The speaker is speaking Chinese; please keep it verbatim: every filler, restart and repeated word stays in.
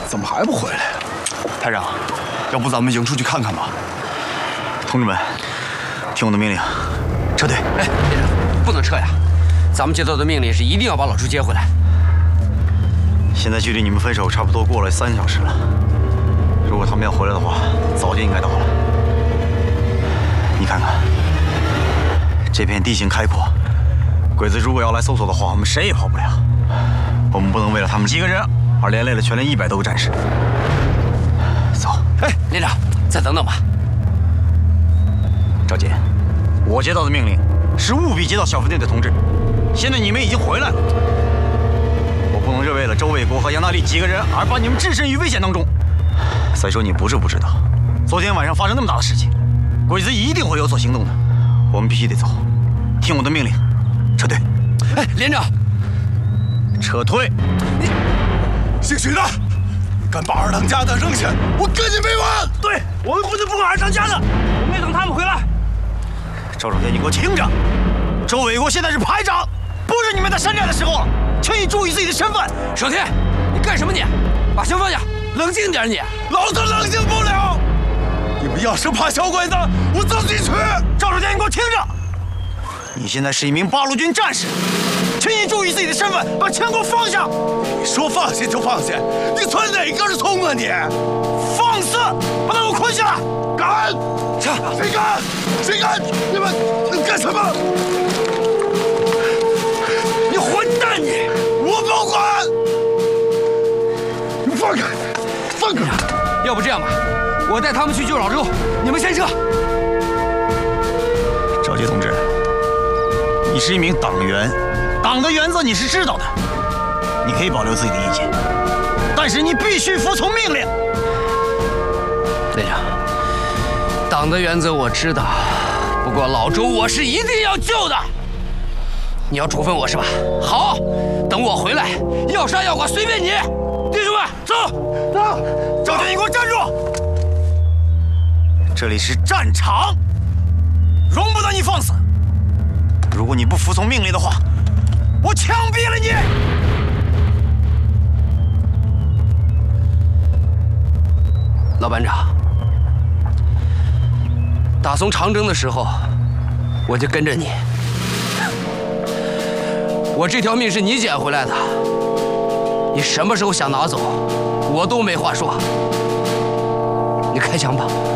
怎么还不回来呀？ 排长，要不咱们迎出去看看吧？ 同志们，听我的命令，撤退！ 哎，连长，不能撤呀！咱们接到的命令是一定要把老朱接回来。 现在距离你们分手差不多过了三小时了。如果他们要回来的话，早就应该到了。你看看，这片地形开阔，鬼子如果要来搜索的话，我们谁也跑不了。我们不能为了他们几个人而连累了全连一百多个战士。走。 哎，连长，再等等吧。 赵杰，我接到的命令是务必接到小分队的同志。现在你们已经回来了，我不能为了周卫国和杨大力几个人而把你们置身于危险当中。再说你不是不知道，昨天晚上发生那么大的事情，鬼子一定会有所行动的。我们必须得走，听我的命令，撤退。 哎，连长， 撤退！ 你姓许的，敢把二当家的扔下，我跟你没完！ 对，我们不能不管二当家的，我们得等他们回来。赵守天，你给我听着，周卫国现在是排长，不是你们在山寨的时候了，请你注意自己的身份。 守天，你干什么你？把枪放下，冷静点你。 老子冷静不了。你们要是怕小鬼子，我自己去。 赵守天，你给我听着，你现在是一名八路军战士，请你注意自己的身份，把枪给我放下。 你说放下就放下，你存哪根葱啊你？ 放肆，把他给我捆下来！ 敢！谁敢？谁敢？你们能干什么？ 你混蛋你！ 我不管！你放开！放开！ 要不这样吧，我带他们去救老周，你们先撤。 赵杰同志，你是一名党员，党的原则你是知道的，你可以保留自己的意见，但是你必须服从命令。 连长，党的原则我知道，不过老周我是一定要救的。你要处分我是吧？好，等我回来，要杀要剐随便你。弟兄们，走走！ 赵天，你给我站住！这里是战场，容不得你放肆。如果你不服从命令的话，我枪毙了你！ 老班长，打从长征的时候，我就跟着你。我这条命是你捡回来的，你什么时候想拿走，我都没话说。你开枪吧。